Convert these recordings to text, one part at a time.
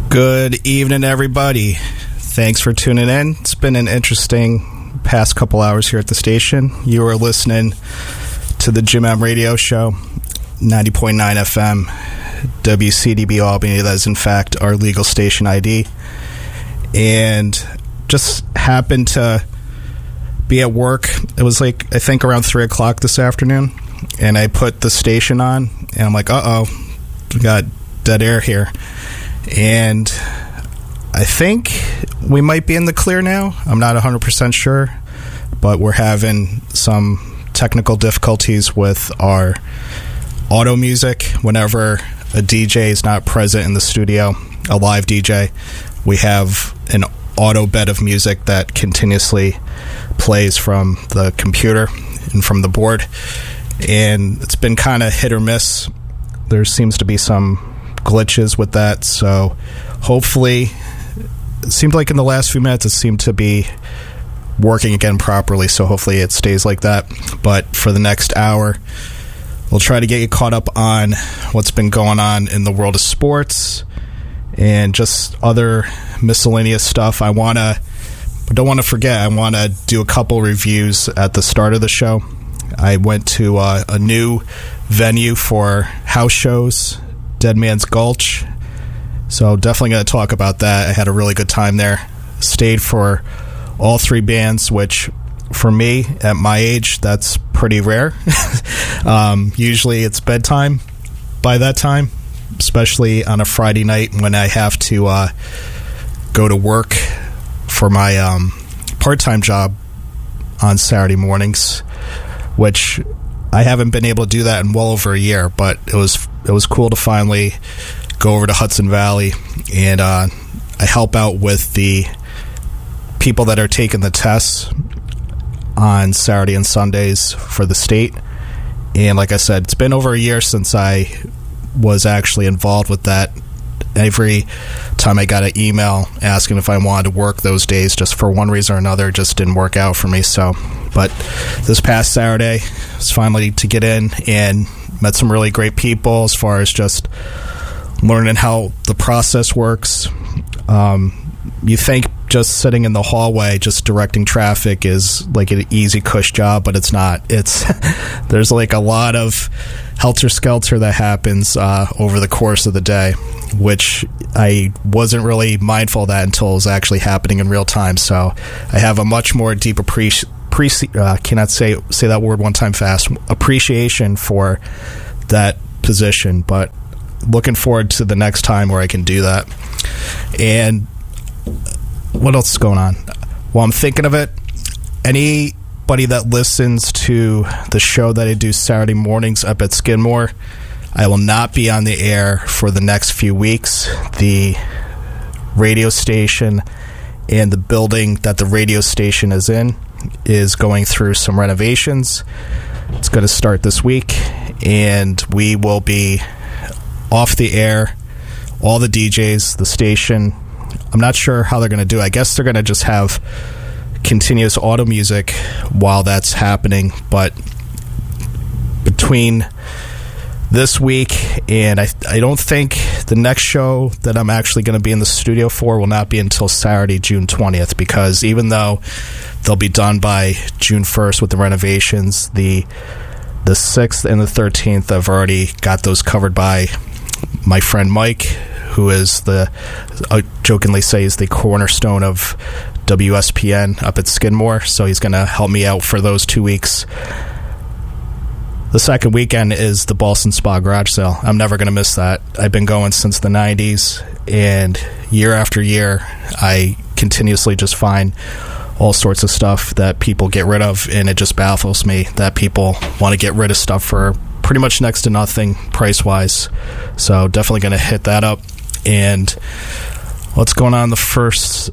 Good evening, everybody. Thanks for tuning in. It's been an interesting past couple hours here at the station. You are listening to the Jim M Radio Show, 90.9 FM, WCDB Albany. That is, in fact, our legal station ID. And just happened to be at work. It was like, I think, around 3 o'clock this afternoon. And I put the station on, and I'm like, uh-oh, we got dead air here. And I think we might be in the clear now. I'm not 100% sure, but we're having some technical difficulties with our auto music. Whenever a DJ is not present in the studio, a live DJ, we have an auto bed of music that continuously plays from the computer and from the board. And it's been kind of hit or miss. There seems to be some glitches with that, so hopefully, it seemed like in the last few minutes it seemed to be working again properly, so hopefully it stays like that. But for the next hour, we'll try to get you caught up on what's been going on in the world of sports and just other miscellaneous stuff. I don't want to forget, I want to do a couple reviews at the start of the show. I went to a new venue for house shows, Dead Man's Gulch. So definitely going to talk about that. I had a really good time there. Stayed for all three bands, which for me, at my age, that's pretty rare. Usually it's bedtime by that time, especially on a Friday night when I have to go to work for my part-time job on Saturday mornings, which I haven't been able to do that in well over a year, but it was cool to finally go over to Hudson Valley, and I help out with the people that are taking the tests on Saturday and Sundays for the state. And like I said, it's been over a year since I was actually involved with that. Every time I got an email asking if I wanted to work those days, just for one reason or another, it just didn't work out for me. So, but this past Saturday was finally to get in and met some really great people as far as just learning how the process works. You think just sitting in the hallway, just directing traffic is like an easy cush job, but it's not. There's like a lot of helter-skelter that happens over the course of the day, which I wasn't really mindful of that until it was actually happening in real time. So I have a much more deep cannot say that word one time fast, appreciation for that position, but looking forward to the next time where I can do that. And what else is going on? Well, I'm thinking of it. Anybody that listens to the show that I do Saturday mornings up at Skidmore, I will not be on the air for the next few weeks. The radio station and the building that the radio station is in is going through some renovations. It's going to start this week, and we will be off the air. All the DJs, the station, I'm not sure how they're going to do it. I guess they're going to just have continuous auto music while that's happening, but between this week and I don't think the next show that I'm actually going to be in the studio for will not be until Saturday, June 20th, because even though they'll be done by June 1st with the renovations, the 6th and the 13th, I've already got those covered by my friend Mike, who is I jokingly say is the cornerstone of WSPN up at Skidmore, so he's going to help me out for those 2 weeks. The second weekend is the Boston Spa Garage Sale. I'm never going to miss that. I've been going since the 90s, and year after year, I continuously just find all sorts of stuff that people get rid of, and it just baffles me that people want to get rid of stuff for pretty much next to nothing price-wise. So definitely going to hit that up. And what's going on the first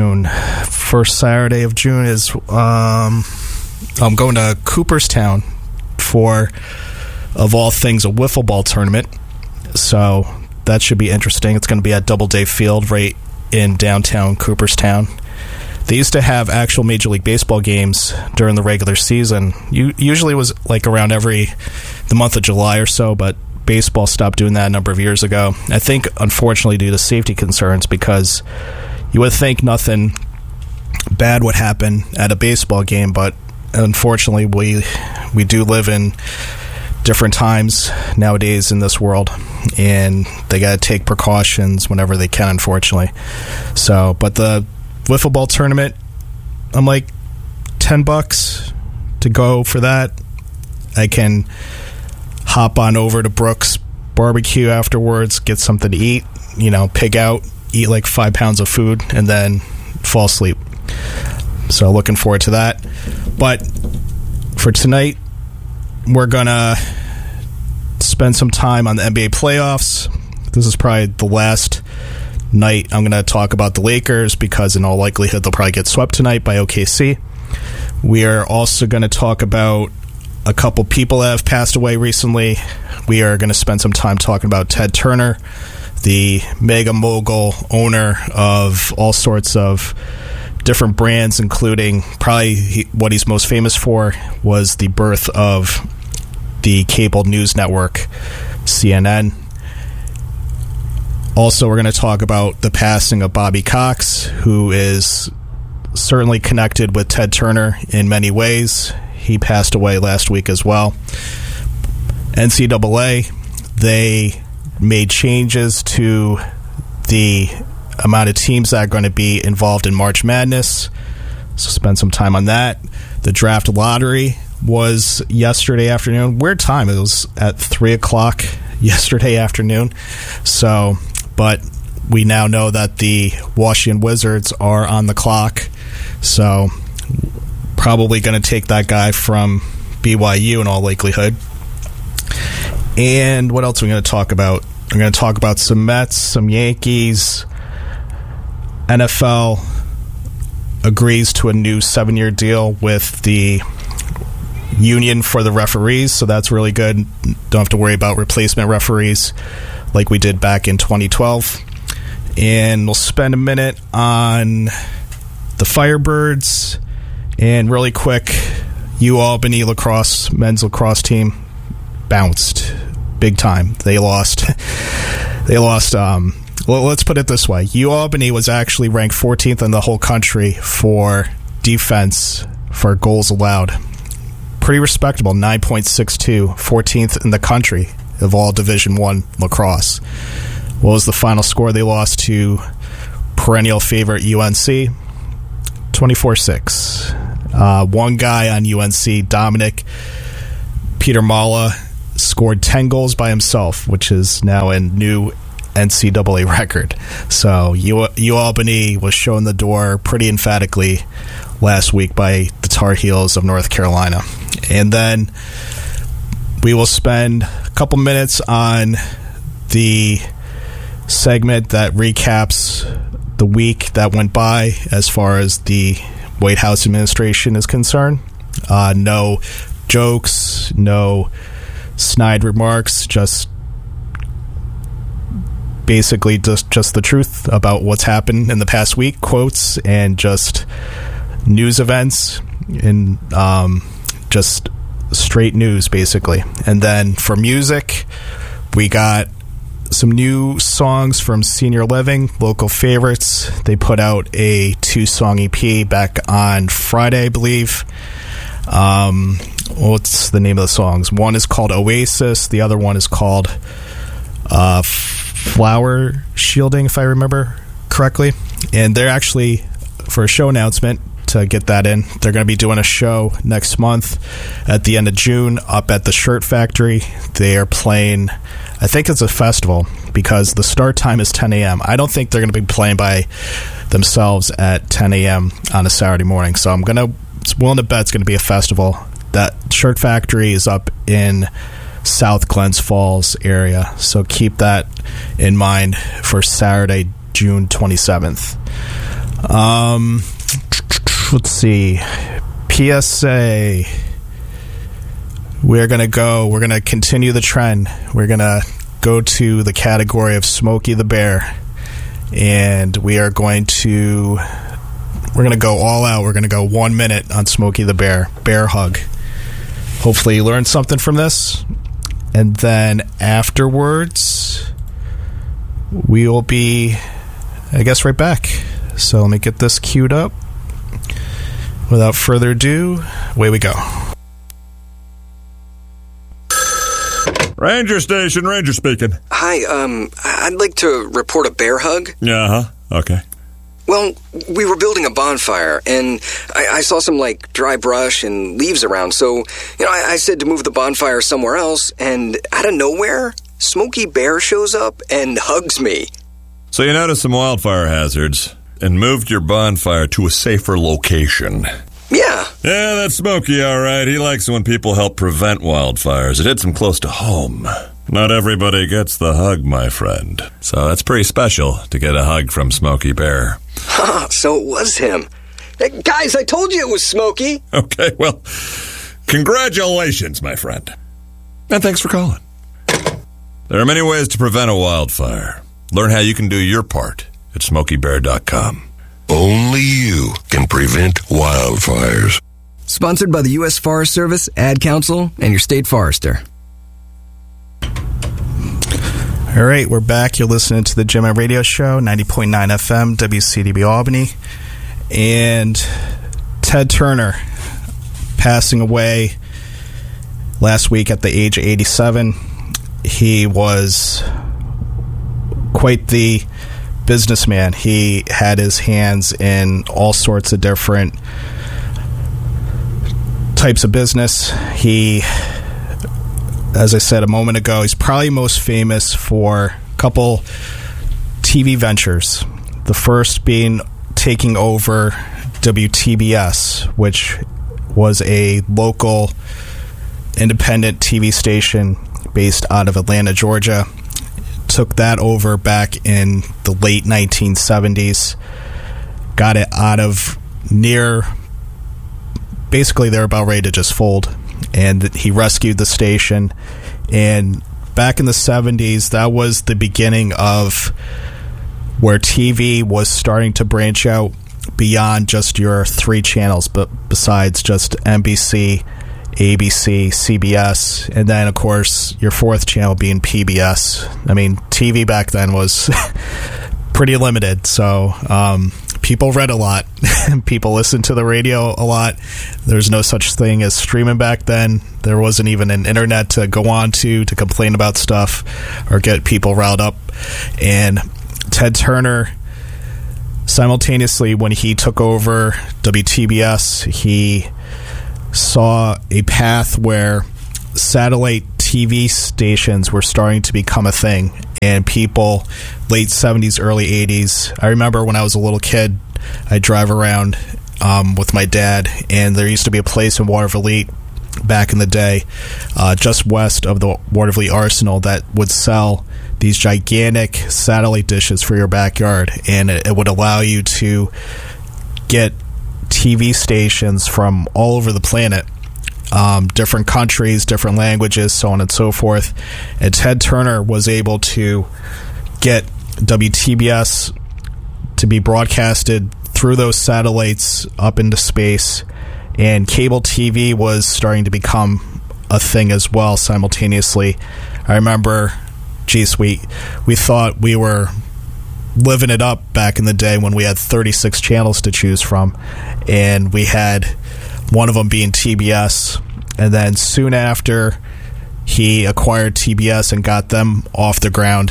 Saturday of June is I'm going to Cooperstown for, of all things, a wiffle ball tournament. So that should be interesting. It's going to be at Doubleday Field right in downtown Cooperstown. They used to have actual Major League Baseball games during the regular season. Usually it was like around the month of July or so, but baseball stopped doing that a number of years ago. I think, unfortunately, due to safety concerns, because you would think nothing bad would happen at a baseball game, but unfortunately, we do live in different times nowadays in this world, and they got to take precautions whenever they can, unfortunately. So, but the wiffle ball tournament, I'm like $10 to go for that. I can hop on over to Brooks Barbecue afterwards, get something to eat, pig out, eat like 5 pounds of food, and then fall asleep. So looking forward to that. But for tonight, we're going to spend some time on the NBA playoffs. This is probably the last night I'm going to talk about the Lakers, because in all likelihood they'll probably get swept tonight by OKC. We are also going to talk about a couple people that have passed away recently. We are going to spend some time talking about Ted Turner, the mega mogul owner of all sorts of different brands, including probably what he's most famous for was the birth of the cable news network, CNN. Also, we're going to talk about the passing of Bobby Cox, who is certainly connected with Ted Turner in many ways. He passed away last week as well. NCAA, they made changes to the amount of teams that are going to be involved in March Madness. So spend some time on that. The draft lottery was yesterday afternoon. Weird time. It was at 3 o'clock yesterday afternoon. So, but we now know that the Washington Wizards are on the clock. So probably going to take that guy from BYU in all likelihood. And what else are we going to talk about? We're going to talk about some Mets, some Yankees. NFL agrees to a new 7-year deal with the union for the referees, so that's really good. Don't have to worry about replacement referees like we did back in 2012. And we'll spend a minute on the Firebirds. And really quick, UAlbany lacrosse, men's lacrosse team bounced big time. They lost. Well, let's put it this way. UAlbany was actually ranked 14th in the whole country for defense for goals allowed. Pretty respectable, 9.62, 14th in the country of all Division I lacrosse. What was the final score? They lost to perennial favorite UNC, 24-6. One guy on UNC, Dominic Peter Mala, scored 10 goals by himself, which is now a new NCAA record. So UAlbany was shown the door pretty emphatically last week by the Tar Heels of North Carolina. And then we will spend a couple minutes on the segment that recaps the week that went by as far as the White House administration is concerned. No jokes, no snide remarks, just basically just the truth about what's happened in the past week, quotes, and just news events, and just straight news, basically. And then for music, we got some new songs from Senior Living, local favorites. They put out a 2-song EP back on Friday, I believe. What's the name of the songs? One is called Oasis. The other one is called Flower Shielding, if I remember correctly. And they're actually, for a show announcement, to get that in, they're going to be doing a show next month at the end of June up at the Shirt Factory. They are playing, I think it's a festival, because the start time is 10 a.m. I don't think they're going to be playing by themselves at 10 a.m. on a Saturday morning. So I'm willing to bet it's going to be a festival. That Shirt Factory is up in South Glens Falls area, so keep that in mind for Saturday, June 27th. Let's see. PSA. We're going to continue the trend. We're going to go to the category of Smokey the Bear, and we're going to go all out. We're going to go 1 minute on Smokey the Bear. Bear hug. Hopefully you learned something from this. And then afterwards, we will be, I guess, right back. So let me get this queued up. Without further ado, away we go. Ranger Station, Ranger speaking. Hi, I'd like to report a bear hug. Okay. Well, we were building a bonfire, and I saw some, dry brush and leaves around, so, I said to move the bonfire somewhere else, and out of nowhere, Smokey Bear shows up and hugs me. So you noticed some wildfire hazards and moved your bonfire to a safer location. Yeah. Yeah, that's Smokey, all right. He likes when people help prevent wildfires. It hits him close to home. Not everybody gets the hug, my friend. So that's pretty special to get a hug from Smokey Bear. So it was him. Hey, guys, I told you it was Smokey. Okay, well, congratulations, my friend. And thanks for calling. There are many ways to prevent a wildfire. Learn how you can do your part at SmokeyBear.com. Only you can prevent wildfires. Sponsored by the U.S. Forest Service, Ad Council, and your state forester. All right, we're back. You're listening to the Jim M Radio Show, 90.9 FM, WCDB Albany. And Ted Turner passing away last week at the age of 87. He was quite the businessman. He had his hands in all sorts of different types of business. He, as I said a moment ago, he's probably most famous for a couple TV ventures. The first being taking over WTBS, which was a local independent TV station based out of Atlanta, Georgia. Took that over back in the late 1970s. Got it out of near... Basically, they're about ready to just fold. And he rescued the station. And back in the 70s, that was the beginning of where TV was starting to branch out beyond just your three channels, but besides just NBC, ABC, CBS, and then, of course, your fourth channel being PBS. I mean, TV back then was pretty limited, so people read a lot. People listened to the radio a lot. There's no such thing as streaming back then. There wasn't even an internet to go on to complain about stuff or get people riled up. And Ted Turner, simultaneously, when he took over WTBS, he saw a path where satellite TV stations were starting to become a thing, and people, late 70s, early 80s. I remember when I was a little kid, I'd drive around with my dad, and there used to be a place in Waterville back in the day, just west of the Waterville Arsenal, that would sell these gigantic satellite dishes for your backyard, and it would allow you to get TV stations from all over the planet, different countries, different languages, so on and so forth. And Ted Turner was able to get WTBS to be broadcasted through those satellites up into space, and cable TV was starting to become a thing as well simultaneously. I remember, we thought we were living it up back in the day when we had 36 channels to choose from, and we had one of them being TBS. And then soon after he acquired TBS and got them off the ground,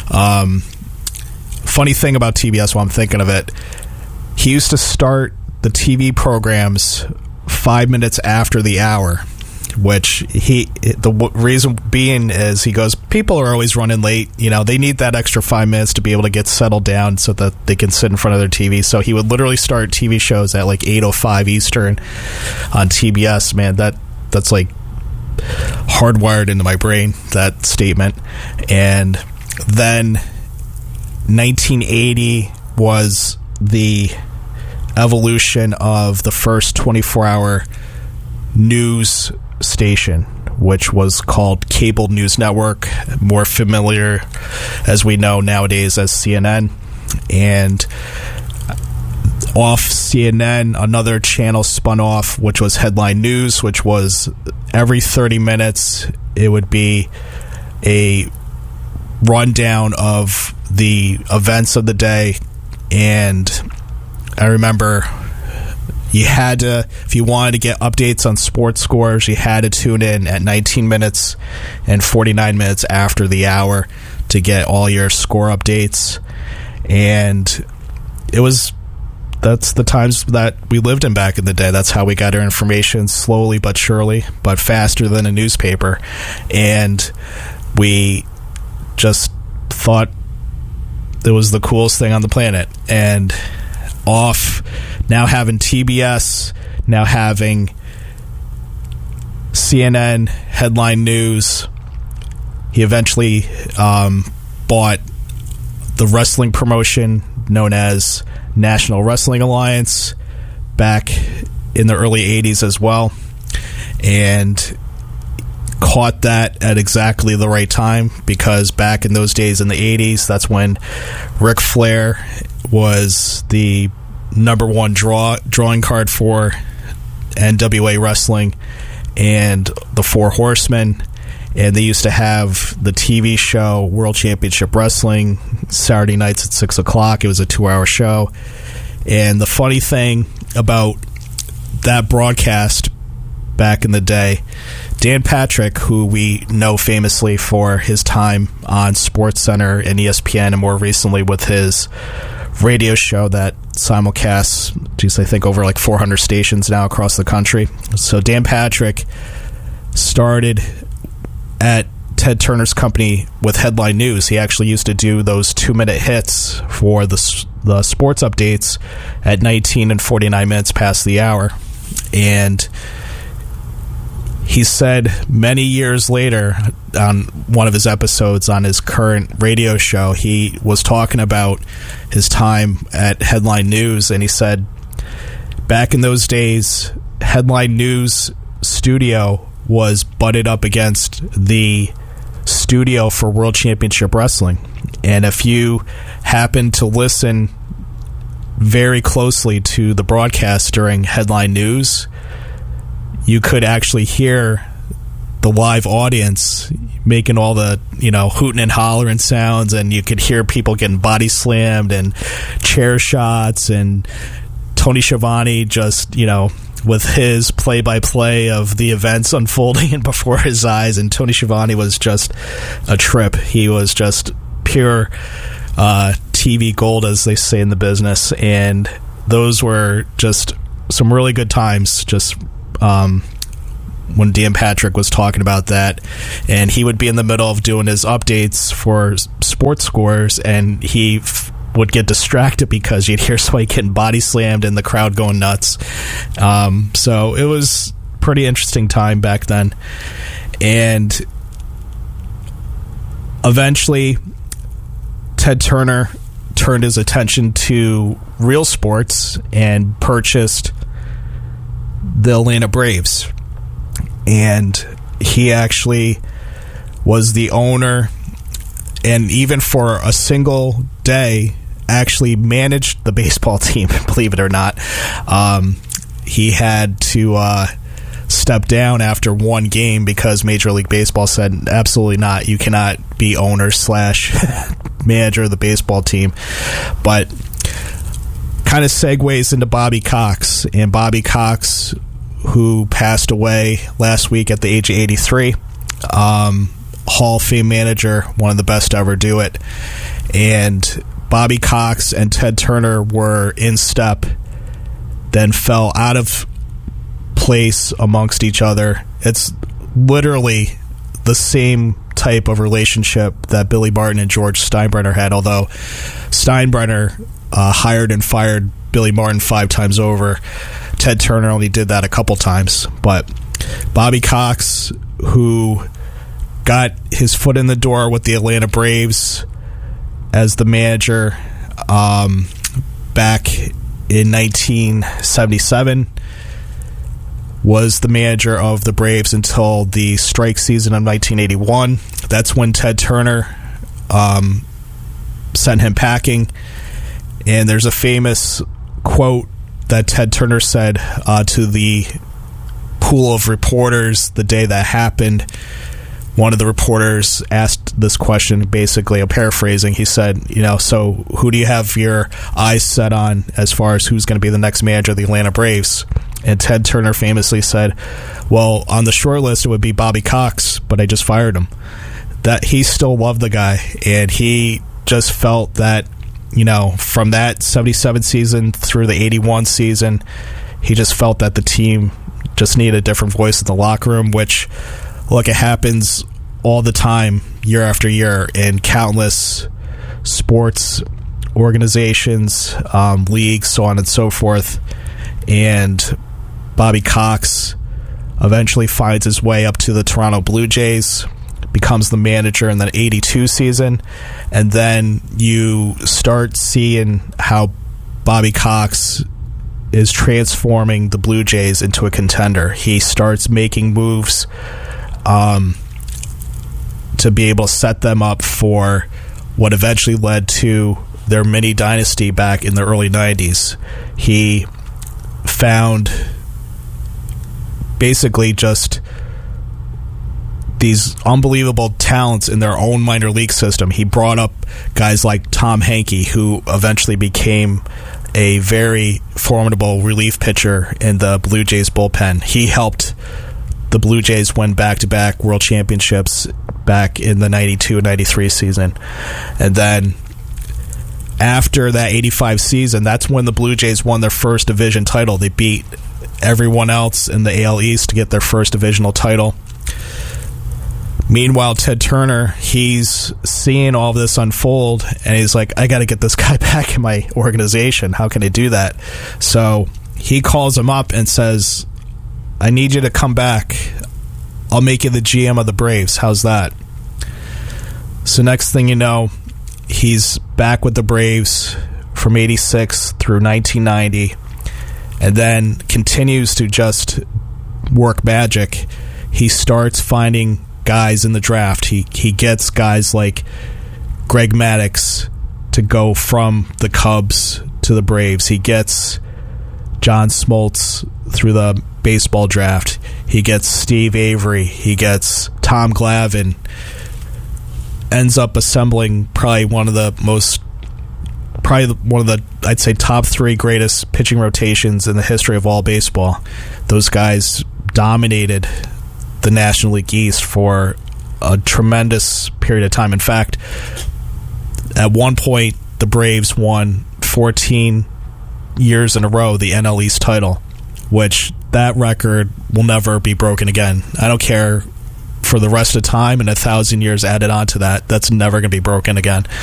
funny thing about TBS while I'm thinking of it, he used to start the TV programs 5 minutes after the hour, which the reason being is, he goes, people are always running late, they need that extra 5 minutes to be able to get settled down so that they can sit in front of their TV. So he would literally start TV shows at 8:05 Eastern on TBS. Man, that's like hardwired into my brain, that statement. And then 1980 was the evolution of the first 24-hour news station, which was called Cable News Network, more familiar as we know nowadays as CNN. And off CNN, another channel spun off, which was Headline News, which was every 30 minutes it would be a rundown of the events of the day. And I remember you had to, if you wanted to get updates on sports scores, you had to tune in at 19 minutes and 49 minutes after the hour to get all your score updates. And that's the times that we lived in back in the day. That's how we got our information, slowly but surely, but faster than a newspaper. And we just thought it was the coolest thing on the planet. And off now having TBS, now having CNN, Headline News, he eventually bought the wrestling promotion known as National Wrestling Alliance back in the early 80s as well, and caught that at exactly the right time, because back in those days in the 80s, that's when Ric Flair was the number one drawing card for NWA Wrestling and the Four Horsemen. And they used to have the TV show World Championship Wrestling Saturday nights at 6 o'clock. It was a 2-hour show. And the funny thing about that broadcast back in the day, Dan Patrick, who we know famously for his time on SportsCenter and ESPN, and more recently with his radio show that simulcasts, I think over like 400 stations now across the country. So Dan Patrick started at Ted Turner's company with Headline News. He actually used to do those 2-minute hits for the sports updates at 19 and 49 minutes past the hour. And he said many years later on one of his episodes on his current radio show, he was talking about his time at Headline News, and he said back in those days, Headline News studio was butted up against the studio for World Championship Wrestling. And if you happen to listen very closely to the broadcast during Headline News, you could actually hear the live audience making all the, hooting and hollering sounds, and you could hear people getting body slammed and chair shots, and Tony Schiavone just, with his play-by-play of the events unfolding before his eyes. And Tony Schiavone was just a trip. He was just pure TV gold, as they say in the business. And those were just some really good times, just when Dan Patrick was talking about that. And he would be in the middle of doing his updates for sports scores, and he would get distracted because you'd hear somebody getting body slammed and the crowd going nuts. So it was pretty interesting time back then. And eventually Ted Turner turned his attention to real sports and purchased the Atlanta Braves. And he actually was the owner, and even for a single day actually managed the baseball team, believe it or not. He had to step down after one game because Major League Baseball said, absolutely not, you cannot be owner / manager of the baseball team. But kind of segues into Bobby Cox. And Bobby Cox, who passed away last week at the age of 83, Hall of Fame manager, one of the best to ever do it. And Bobby Cox and Ted Turner were in step, then fell out of place amongst each other. It's literally the same type of relationship that Billy Martin and George Steinbrenner had, although Steinbrenner hired and fired Billy Martin 5 times over. Ted Turner only did that a couple times. But Bobby Cox, who got his foot in the door with the Atlanta Braves as the manager back in 1977, was the manager of the Braves until the strike season of 1981. That's when Ted Turner sent him packing. And there's a famous quote that Ted Turner said to the pool of reporters the day that happened, one of the reporters asked this question, basically, I'm paraphrasing. He said, so who do you have your eyes set on as far as who's going to be the next manager of the Atlanta Braves? And Ted Turner famously said, well, on the short list, it would be Bobby Cox, but I just fired him. That he still loved the guy, and he just felt that, from that 77 season through the 81 season, he just felt that the team just needed a different voice in the locker room, which, look, it happens all the time, year after year, in countless sports organizations, leagues, so on and so forth. And Bobby Cox eventually finds his way up to the Toronto Blue Jays, becomes the manager in the 82 season, and then you start seeing how Bobby Cox is transforming the Blue Jays into a contender. He starts making moves to be able to set them up for what eventually led to their mini dynasty back in the early 90s. He found basically just these unbelievable talents in their own minor league system. He brought up guys like Tom Henke, who eventually became a very formidable relief pitcher in the Blue Jays bullpen. He helped the Blue Jays win back-to-back world championships back in the 92-93 season. And then after that 85 season, that's when the Blue Jays won their first division title. They beat everyone else in the AL East to get their first divisional title. Meanwhile, Ted Turner, he's seeing all this unfold, and he's like, I got to get this guy back in my organization. How can I do that? So he calls him up and says, I need you to come back. I'll make you the GM of the Braves. How's that? So next thing you know, he's back with the Braves from 86 through 1990, and then continues to just work magic. He starts finding guys in the draft. He gets guys like Greg Maddux to go from the Cubs to the Braves. He gets John Smoltz through the baseball draft. He gets Steve Avery. He gets Tom Glavine. Ends up assembling probably one of the, I'd say, top three greatest pitching rotations in the history of all baseball. Those guys dominated the National League East for a tremendous period of time. In fact, at one point, the Braves won 14 years in a row the NL East title, which that record will never be broken again. I don't care for the rest of time and 1,000 years added on to that. That's never going to be broken again.